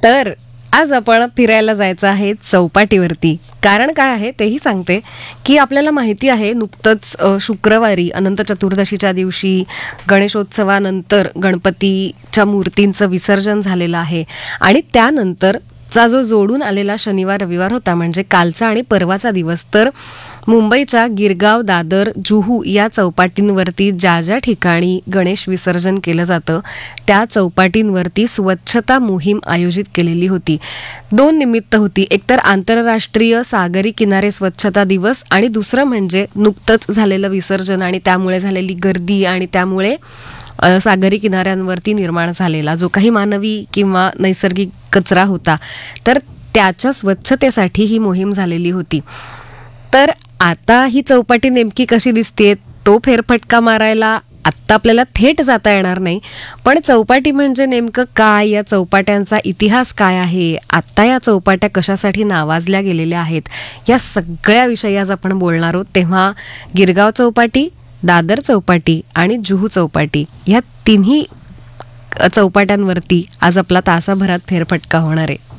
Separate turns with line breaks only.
तर आज आपण फिरायला जायचं आहे चौपाटीवरती. कारण काय आहे तेही सांगते की आपल्याला माहिती आहे नुकतंच शुक्रवारी अनंत चतुर्दशीच्या दिवशी गणेशोत्सवानंतर गणपतीच्या मूर्तींचं विसर्जन झालेलं आहे आणि त्यानंतर चा जो जोडून आलेला शनिवार रविवार होता म्हणजे कालचा आणि परवाचा दिवस, तर मुंबईच्या गिरगाव, दादर, जुहू या चौपाटींवरती ज्या ज्या ठिकाणी गणेश विसर्जन केलं जातं त्या चौपाटींवरती स्वच्छता मोहीम आयोजित केलेली होती. 2 निमित्त होती. एकतर आंतरराष्ट्रीय सागरी किनारे स्वच्छता दिवस आणि दुसरं म्हणजे नुकतंच झालेलं विसर्जन आणि त्यामुळे झालेली गर्दी आणि त्यामुळे सागरी किनाऱ्यांवरती निर्माण झालेला जो काही मानवी किंवा नैसर्गिक कचरा होता, तर त्याच्या स्वच्छतेसाठी ही मोहीम झालेली होती. तर आता ही चौपाटी नेमकी कशी दिसतेय तो फेरफटका मारायला आत्ता आपल्याला थेट जाता येणार नाही, पण चौपाटी म्हणजे नेमकं काय, या चौपाट्यांचा इतिहास काय आहे, आत्ता या चौपाट्या कशासाठी नावाजल्या गेलेल्या आहेत, या सगळ्या विषयी आज आपण बोलणार आहोत. तेव्हा गिरगाव चौपाटी, दादर चौपाटी आणि जुहू चौपाटी या तिन्ही चौपाट्यांवरती आज आपला तासाभरात फेरफटका होणार आहे.